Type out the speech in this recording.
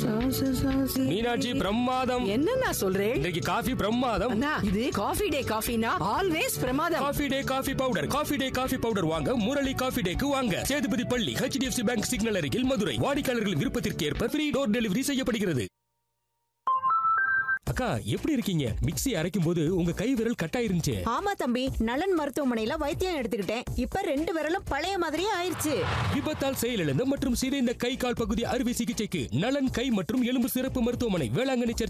மீனாட்சி பிரமாதம். என்னன்னா சொல்றேன்? இன்னைக்கு காஃபி பிரமாதம். அண்ணா, இது காஃபி டே காஃபினா ஆல்வேஸ் பிரமாதம். Coffee day coffee powder. Coffee day coffee powder வாங்க முரளி காஃபி டேக்கு வாங்க. சேதுபதி பள்ளி, HDFC பேங்க் சிக்னல் அருகில், மதுரை. வாடிக்கையாளர்கள் விருப்பத்திற்கு ஏற்ப ஃப்ரீ டோர் டெலிவரி செய்யப்படுகிறது. அக்கா, எப்படி இருக்கீங்க? மிக்ஸி அரைக்கும் போது உங்க கை விரல் கட்டாயிருந்துச்சு. ஆமா தம்பி, நலன் மருத்துவமனையில வைத்தியம் எடுத்துக்கிட்டேன். இப்ப 2 விரலும் பழைய மாதிரியே ஆயிருச்சு. விபத்தால் செயலிழந்த மற்றும் சிதைந்த கை கால் பகுதி அறுவை சிகிச்சைக்கு நலன் கை மற்றும் எலும்பு சிறப்பு மருத்துவமனை, வேளாங்கண்ணி.